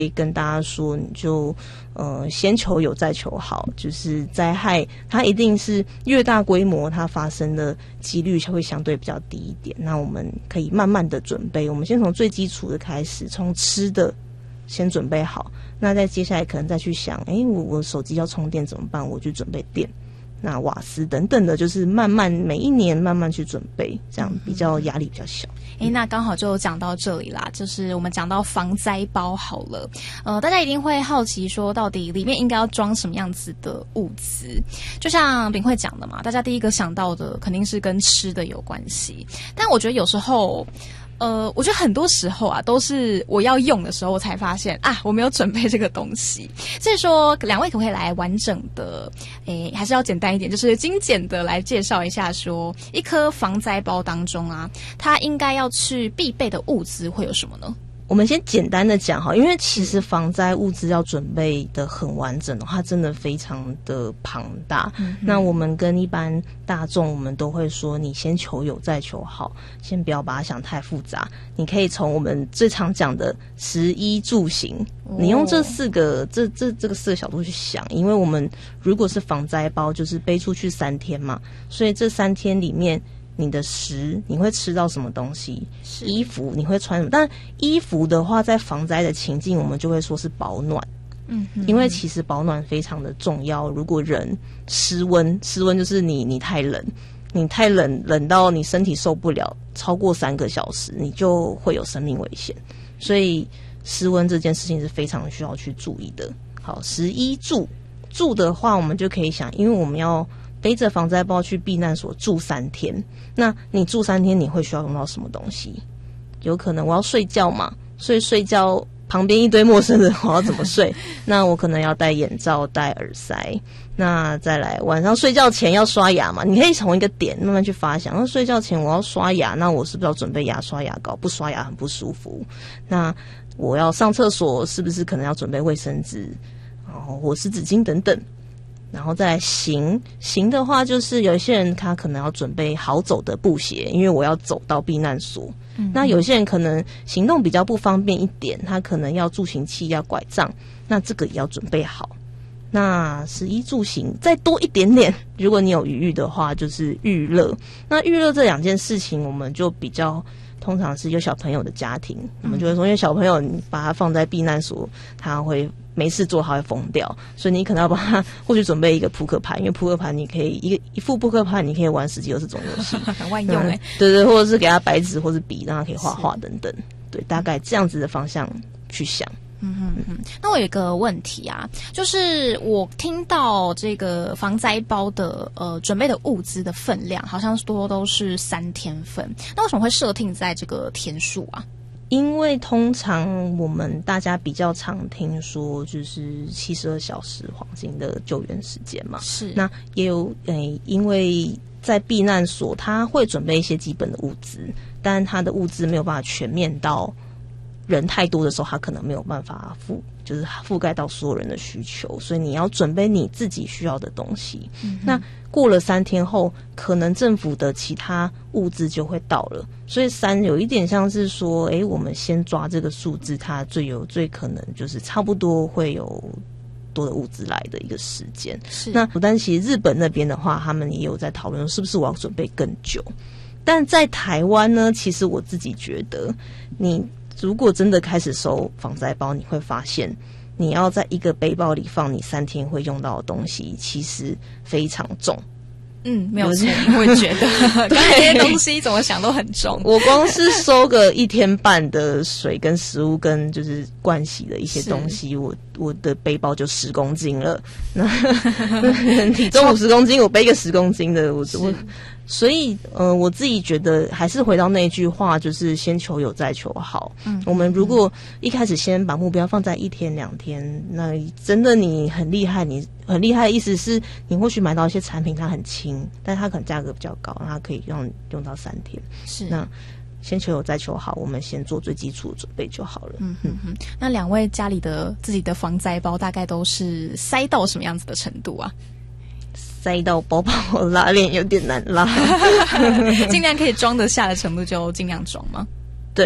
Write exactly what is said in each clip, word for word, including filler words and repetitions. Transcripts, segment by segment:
跟大家说，你就呃先求有再求好，就是灾害它一定是越大规模，它发生的几率会相对比较低一点。那我们可以慢慢的准备，我们先从最基础的开始，从吃的先准备好，那再接下来可能再去想，哎，我我手机要充电怎么办？我就准备电。那瓦斯等等的，就是慢慢每一年慢慢去准备，这样比较压力比较小。 诶，那刚好就讲到这里啦，就是我们讲到防灾包好了，呃，大家一定会好奇说，到底里面应该要装什么样子的物资？就像秉慧讲的嘛，大家第一个想到的肯定是跟吃的有关系，但我觉得有时候。呃，我觉得很多时候啊，都是我要用的时候，我才发现啊，我没有准备这个东西。所以说，两位可不可以来完整的，诶，还是要简单一点，就是精简的来介绍一下说，说一颗防灾包当中啊，它应该要去必备的物资会有什么呢？ 我们先简单的讲哈，因为其实防灾物资要准备的很完整哦，它真的非常的庞大。嗯、那我们跟一般大众，我们都会说，你先求有再求好，先不要把它想太复杂。你可以从我们最常讲的食衣住行，哦、你用这四个这这这个四个角度去想，因为我们如果是防灾包，就是背出去三天嘛，所以这三天里面。你的食你会吃到什么东西？衣服你会穿什么？但衣服的话，在防灾的情境，我们就会说是保暖。嗯，因为其实保暖非常的重要。如果人失温，失温就是你你太冷，你太冷冷到你身体受不了，超过三个小时，你就会有生命危险。所以失温这件事情是非常需要去注意的。好，食衣住住的话，我们就可以想，因为我们要。背着防灾包去避难所住三天，那你住三天你会需要用到什么东西？有可能我要睡觉嘛，所以睡觉旁边一堆陌生人，我要怎么睡？那我可能要戴眼罩、戴耳塞。那再来晚上睡觉前要刷牙嘛？你可以从一个点慢慢去发想。那睡觉前我要刷牙，那我是不是要准备牙刷、牙膏？不刷牙很不舒服。那我要上厕所，是不是可能要准备卫生纸，然后或湿纸巾等等？然后再来行行的话，就是有一些人他可能要准备好走的布鞋，因为我要走到避难所。嗯、那有些人可能行动比较不方便一点，他可能要助行器、要拐杖，那这个也要准备好。那食衣住行再多一点点，如果你有余裕的话，就是娱乐。那娱乐这两件事情，我们就比较通常是有小朋友的家庭，我们就会说，因为小朋友你把他放在避难所，他会。没事做他会疯掉，所以你可能要帮他或许准备一个扑克牌，因为扑克牌你可以一个一副扑克牌你可以玩十几二十种游戏， 很万用哎、欸。 对对，或者是给他白纸或者笔，让他可以画画等等。对，大概这样子的方向去想。 嗯哼嗯，那我有一个问题啊，就是我听到这个防灾包的呃准备的物资的分量，好像多都是三天份，那为什么会设定在这个天数啊？ 因为通常我们大家比较常听说就是七十二小时黄金的救援时间嘛，是那也有诶、呃，因为在避难所他会准备一些基本的物资，但他的物资没有办法全面到人太多的时候，他可能没有办法覆就是覆盖到所有人的需求，所以你要准备你自己需要的东西。嗯、那过了三天后，可能政府的其他物资就会到了，所以三有一点像是说，诶，我们先抓这个数字，它最有最可能就是差不多会有多的物资来的一个时间。是那但其实日本那边的话，他们也有在讨论是不是我要准备更久。但在台湾呢，其实我自己觉得，你如果真的开始收防灾包，你会发现你要在一个背包里放你三天会用到的东西，其实非常重。 嗯，没有错，我也觉得刚才这些东西怎么想都很重。 我光是收个一天半的水跟食物跟就是盥洗的一些东西，我我的背包就十公斤了。那体重五十公斤，我背个十公斤的，我我。所以，呃，我自己觉得还是回到那句话，就是先求有再求好。嗯，我们如果一开始先把目标放在一天两天，那真的你很厉害，你很厉害的意思是你或许买到一些产品它很轻，但它可能价格比较高，它可以用用到三天。是那。先求有再求好，我们先做最基础的准备就好了。嗯哼哼。那两位家里的自己的防灾包大概都是塞到什么样子的程度啊？ 塞到包包拉链有点难拉， 尽量可以装得下的程度就尽量装吗？ 对，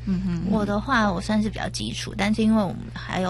嗯哼， 我的话我算是比较基础，但是因为我们还有